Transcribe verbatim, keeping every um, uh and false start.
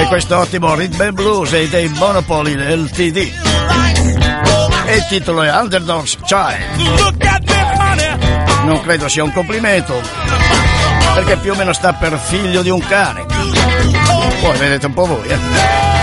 E questo ottimo rhythm and blues è dei Monopoly L T D. E il titolo è Underdog's Child. Non credo sia un complimento, perché più o meno sta per figlio di un cane. Poi vedete un po' voi, eh.